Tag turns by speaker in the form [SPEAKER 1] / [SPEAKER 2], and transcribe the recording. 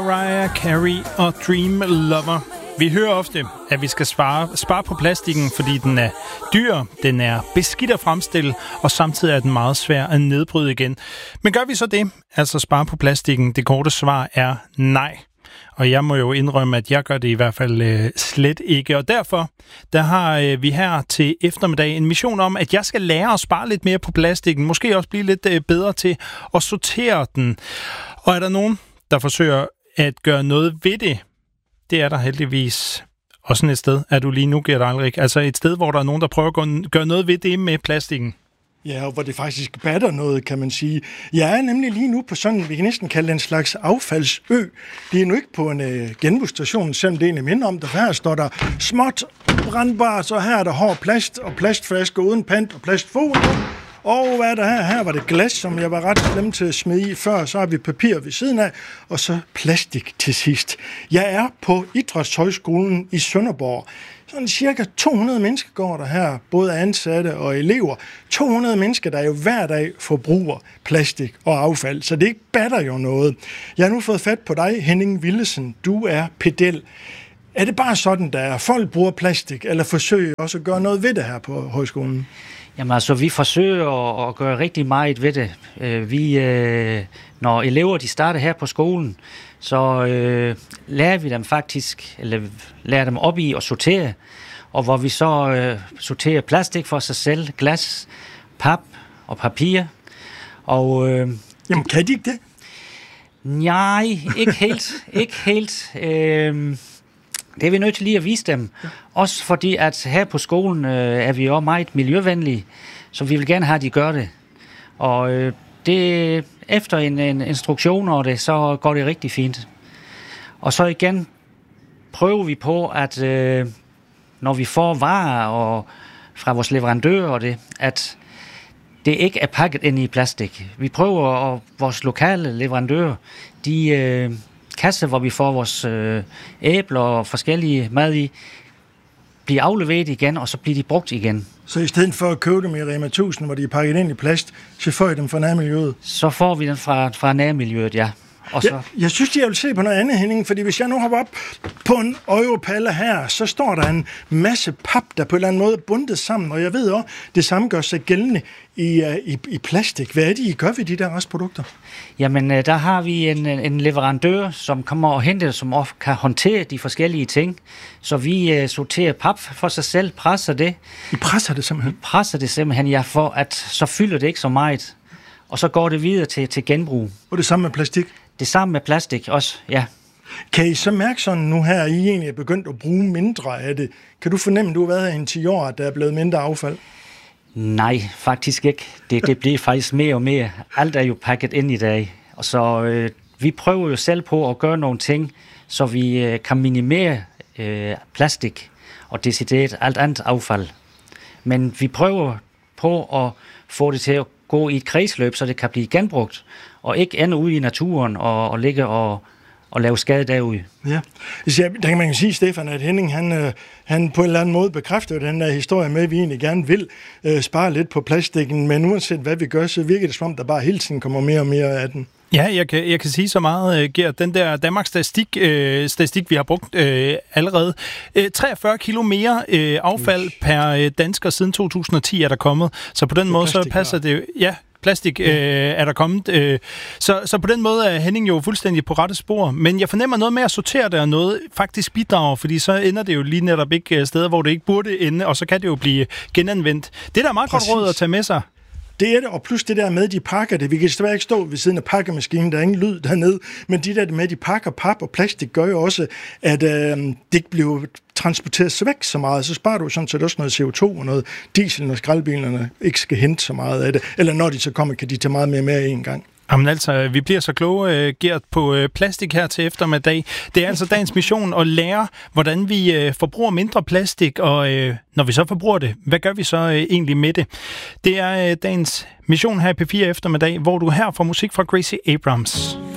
[SPEAKER 1] Mariah Carey og Dream Lover. Vi hører ofte, at vi skal spare på plastikken, fordi den er dyr, den er beskidt at fremstille, og samtidig er den meget svær at nedbryde igen. Men gør vi så det, altså spare på plastikken? Det korte svar er nej. Og jeg må jo indrømme, at jeg gør det i hvert fald slet ikke. Og derfor, der har vi her til eftermiddag en mission om, at jeg skal lære at spare lidt mere på plastikken. Måske også blive lidt bedre til at sortere den. Og er der nogen, der forsøger at gøre noget ved det? Det er der heldigvis. Og sådan et sted er du lige nu, Gert Eilrik. Altså et sted, hvor der er nogen, der prøver at gøre noget ved det med plastikken.
[SPEAKER 2] Ja, og hvor det faktisk batter noget, kan man sige. Jeg er nemlig lige nu på sådan, vi kan næsten kalde det en slags affaldsø. Det er nu ikke på en genbrugsstation, selvom det egentlig minder om det. Her står der småt brandbart, så her er der hård plast og plastflasker uden pant og plastfolie. Og hvad er der her? Her var det glas, som jeg var ret slem til at smide i før. Så har vi papir ved siden af, og så plastik til sidst. Jeg er på Idrætshøjskolen i Sønderborg. Sådan cirka 200 mennesker går der her, både ansatte og elever. 200 mennesker, der jo hver dag forbruger plastik og affald, så det batter jo noget. Jeg har nu fået fat på dig, Henning Willesen. Du er pedel. Er det bare sådan, der folk bruger plastik, eller forsøger også at gøre noget ved det her på højskolen?
[SPEAKER 3] Jamen altså, vi forsøger at gøre rigtig meget ved det. Når elever de starter her på skolen, så lærer vi dem faktisk, eller lærer dem op i at sortere, og hvor vi så sorterer plastik for sig selv, glas, pap og papir. Og,
[SPEAKER 2] jamen, kan de ikke det?
[SPEAKER 3] Nej, ikke helt. Ikke helt. Det er vi nødt til lige at vise dem. Også fordi, at her på skolen er vi også meget miljøvenlige, så vi vil gerne have, at de gør det. Og det efter en instruktion over det, så går det rigtig fint. Og så igen prøver vi på, at når vi får varer og fra vores leverandører og det, at det ikke er pakket ind i plastik. Vi prøver, at vores lokale leverandører, de kasser, hvor vi får vores æbler og forskellige mad i, bliver afleveret igen, og så bliver de brugt igen.
[SPEAKER 2] Så i stedet for at købe dem i Rema 1000, hvor de er pakket ind i plast, så får I dem fra nærmiljøet?
[SPEAKER 3] Så får vi dem fra nærmiljøet, ja. Og så...
[SPEAKER 2] Jeg synes, jeg vil se på noget andet, Henning, fordi hvis jeg nu hopper op på en europalle her, så står der en masse pap, der på en eller anden måde er bundet sammen, og jeg ved også, det samme gør sig gældende i plastik. Hvad er det, I gør ved de der restprodukter?
[SPEAKER 3] Jamen, der har vi en leverandør, som kommer og henter, som også kan håndtere de forskellige ting. Så vi sorterer pap for sig selv, presser det.
[SPEAKER 2] I presser det simpelthen?
[SPEAKER 3] Presser det simpelthen, ja, for at så fylder det ikke så meget. Og så går det videre til genbrug.
[SPEAKER 2] Og det samme med plastik?
[SPEAKER 3] Det samme med plastik også, ja.
[SPEAKER 2] Kan I så mærke sådan nu her, at I egentlig er begyndt at bruge mindre af det? Kan du fornemme, at du har været her i 10 år, at der er blevet mindre affald?
[SPEAKER 3] Nej, faktisk ikke. Det bliver faktisk mere og mere. Alt er jo pakket ind i dag. Og så vi prøver jo selv på at gøre nogle ting, så vi kan minimere plastik og decideret alt andet affald. Men vi prøver på at få det til at gå i et kredsløb, så det kan blive genbrugt, og ikke ende ude i naturen og ligge og lave skade derude.
[SPEAKER 2] Ja, der kan man jo sige, Stefan, at Henning, han på en eller anden måde bekræfter den der historie med, at vi egentlig gerne vil spare lidt på plastikken, men uanset hvad vi gør, så virker det som om, der bare hele tiden kommer mere og mere af den.
[SPEAKER 1] Ja, jeg kan sige så meget, Gert. Den der Danmarks statistik, vi har brugt allerede. 43 kilo mere affald per dansker siden 2010 er der kommet. Så på den måde så passer det... Ja, plastik er der kommet. Så på den måde er Henning jo fuldstændig på rette spor. Men jeg fornemmer noget med at sortere det, og noget faktisk bidrager, fordi så ender det jo lige netop ikke steder, hvor det ikke burde ende, og så kan det jo blive genanvendt. Det er da meget godt råd at tage med sig.
[SPEAKER 2] Det er det, og plus det der med, de pakker det. Vi kan desværre ikke stå ved siden af pakkemaskinen, der er ingen lyd dernede, men de der med, de pakker pap og plastik, gør jo også, at det ikke bliver transporteret så væk så meget. Så sparer du sådan set også noget CO2 og noget diesel, når skraldbilerne ikke skal hente så meget af det. Eller når de så kommer, kan de tage meget mere med en gang.
[SPEAKER 1] Jamen altså, vi bliver så kloge, Gert, på plastik her til eftermiddag. Det er altså dagens mission at lære, hvordan vi forbruger mindre plastik, og når vi så forbruger det, hvad gør vi så egentlig med det? Det er dagens mission her i P4 eftermiddag, hvor du her får musik fra Gracie Abrams.